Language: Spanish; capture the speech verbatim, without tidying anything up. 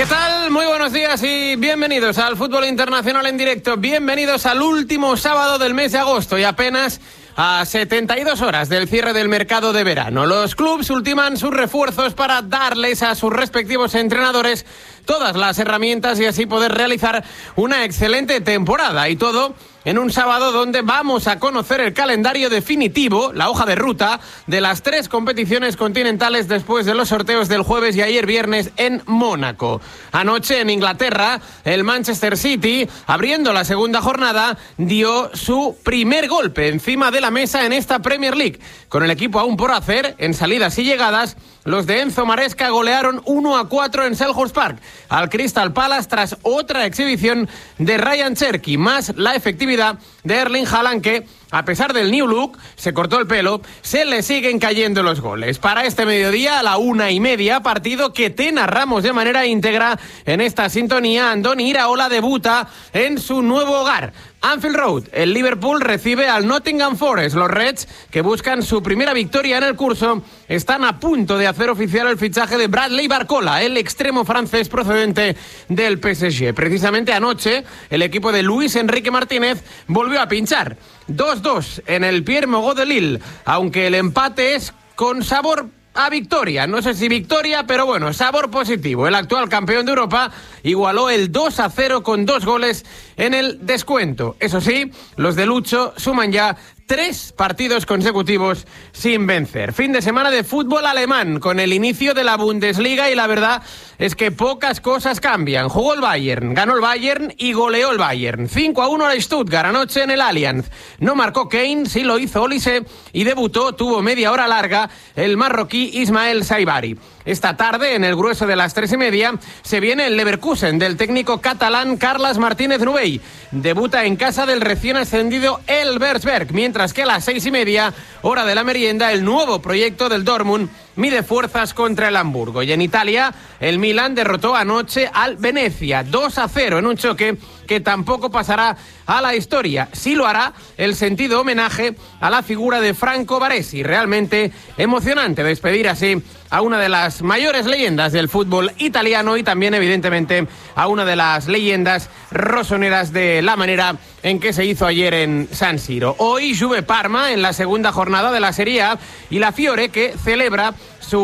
¿Qué tal? Muy buenos días y bienvenidos al Fútbol Internacional en directo. Bienvenidos al último sábado del mes de agosto y apenas a setenta y dos horas del cierre del mercado de verano. Los clubes ultiman sus refuerzos para darles a sus respectivos entrenadores todas las herramientas y así poder realizar una excelente temporada. Y todo en un sábado donde vamos a conocer el calendario definitivo, la hoja de ruta de las tres competiciones continentales después de los sorteos del jueves y ayer viernes en Mónaco. Anoche en Inglaterra, el Manchester City, abriendo la segunda jornada, dio su primer golpe encima de la mesa en esta Premier League. Con el equipo aún por hacer, en salidas y llegadas, los de Enzo Maresca golearon uno a cuatro en Selhurst Park al Crystal Palace tras otra exhibición de Ryan Cherky, más la efectividad de Erling Haaland, que, a pesar del new look, se cortó el pelo, se le siguen cayendo los goles. Para este mediodía, a la una y media, partido que te narramos de manera íntegra en esta sintonía. Andoni Iraola debuta en su nuevo hogar, Anfield Road. El Liverpool recibe al Nottingham Forest. Los Reds, que buscan su primera victoria en el curso, están a punto de hacer oficial el fichaje de Bradley Barcola, el extremo francés procedente del P S G. Precisamente anoche, el equipo de Luis Enrique Martínez volvió a pinchar. dos dos en el Pierre Moreau de Lille, aunque el empate es con sabor a victoria. No sé si victoria, pero bueno, sabor positivo. El actual campeón de Europa igualó el dos a cero con dos goles en el descuento. Eso sí, los de Lucho suman ya tres partidos consecutivos sin vencer. Fin de semana de fútbol alemán con el inicio de la Bundesliga y la verdad es que pocas cosas cambian. Jugó el Bayern, ganó el Bayern y goleó el Bayern. cinco a uno al Stuttgart anoche en el Allianz. No marcó Kane, sí lo hizo Olise y debutó, tuvo media hora larga, el marroquí Ismael Saibari. Esta tarde, en el grueso de las tres y media, se viene el Leverkusen del técnico catalán Carles Martínez Nubey. Debuta en casa del recién ascendido Elversberg, mientras que a las seis y media, hora de la merienda, el nuevo proyecto del Dortmund mide fuerzas contra el Hamburgo. Y en Italia, el Milan derrotó anoche al Venecia dos a cero en un choque que tampoco pasará a la historia. Sí lo hará el sentido homenaje a la figura de Franco Baresi. Realmente emocionante despedir así a una de las mayores leyendas del fútbol italiano y también, evidentemente, a una de las leyendas rosoneras de la manera en que se hizo ayer en San Siro. Hoy Juve Parma en la segunda jornada de la Serie A y la Fiore, que celebra su